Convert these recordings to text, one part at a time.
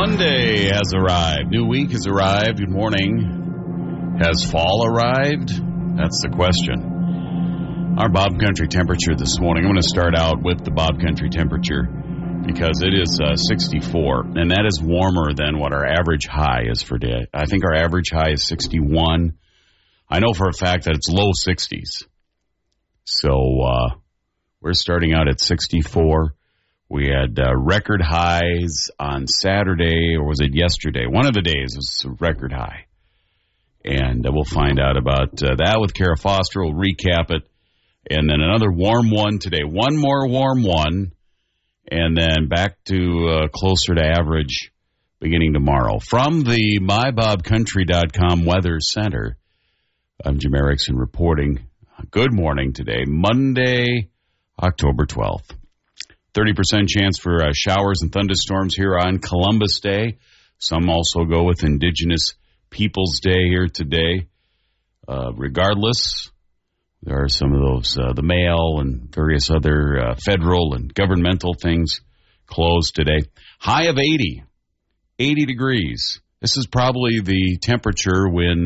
Monday has arrived. New week has arrived. Good morning. Has fall arrived? That's the question. Our Bob Country temperature this morning. I'm going to start out with the Bob Country temperature because it is 64, and that is warmer than what our average high is for today. I think our average high is 61. I know for a fact that it's low 60s. So we're starting out at 64. We had record highs on Saturday, or was it yesterday? One of the days was a record high. And we'll find out about that with Kara Foster. We'll recap it. And then another warm one today. One more warm one. And then back to closer to average beginning tomorrow. From the MyBobCountry.com Weather Center, I'm Jim Erickson reporting. Good morning today, Monday, October 12th. 30% chance for showers and thunderstorms here on Columbus Day. Some also go with Indigenous Peoples Day here today. Regardless, there are some of those, the mail and various other federal and governmental things closed today. High of 80 degrees. This is probably the temperature when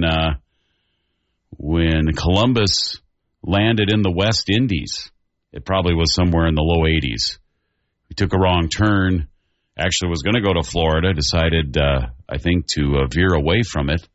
Columbus landed in the West Indies. It probably was somewhere in the low 80s. We took a wrong turn. Actually was going to go to Florida. Decided, I think, to veer away from it,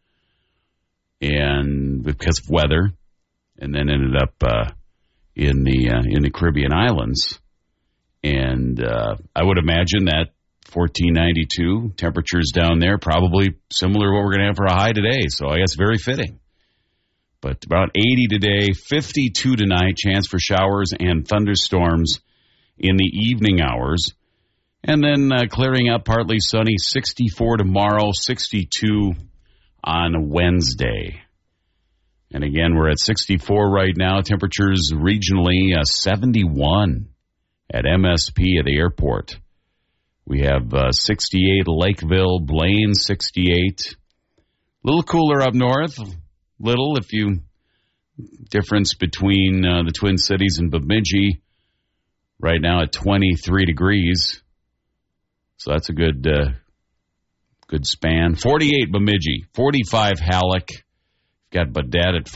and because of weather, and then ended up in the Caribbean islands. And I would imagine that 1492 temperatures down there probably similar to what we're going to have for a high today. So I guess very fitting. But about 80 today, 52 tonight. Chance for showers and thunderstorms in the evening hours. And then clearing up, partly sunny, 64 tomorrow, 62 on Wednesday. And again, we're at 64 right now. Temperatures regionally 71 at MSP at the airport. We have 68 Lakeville, Blaine 68. A little cooler up north. Little, if you difference between the Twin Cities and Bemidji. Right now at 23 degrees. So that's a good span. 48 Bemidji, 45 Halleck. Got Baudette at